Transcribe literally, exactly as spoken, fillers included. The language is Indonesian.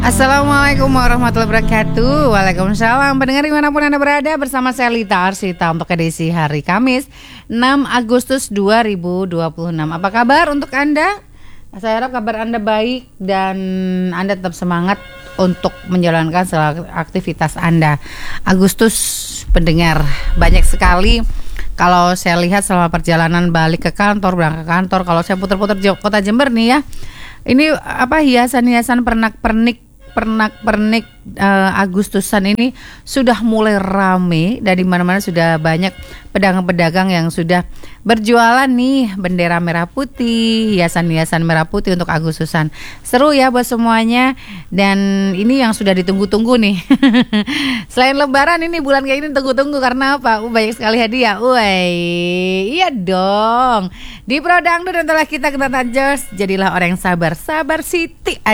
Assalamualaikum warahmatullahi wabarakatuh. Waalaikumsalam. Pendengar dimanapun Anda berada, bersama saya Lita Arsita untuk edisi hari Kamis enam Agustus dua ribu dua puluh enam. Apa kabar untuk Anda? Saya harap kabar Anda baik dan Anda tetap semangat untuk menjalankan segala aktivitas Anda. Agustus, pendengar, banyak sekali. Kalau saya lihat selama perjalanan balik ke kantor, berangkat ke kantor, kalau saya putar-putar kota Jember nih ya, ini apa hiasan-hiasan pernak-pernik pernak-pernik uh, Agustusan ini sudah mulai rame dan di mana-mana sudah banyak pedagang-pedagang yang sudah berjualan nih bendera merah putih, hiasan-hiasan merah putih untuk Agustusan. Seru ya buat semuanya, dan ini yang sudah ditunggu-tunggu nih. Selain Lebaran, ini bulan kayak ini tunggu-tunggu karena apa? Uh, banyak sekali hadiah. Woi, iya dong. Di Pro Dangdut adalah kita kenalan Jos, jadilah orang yang sabar, sabar Siti aja.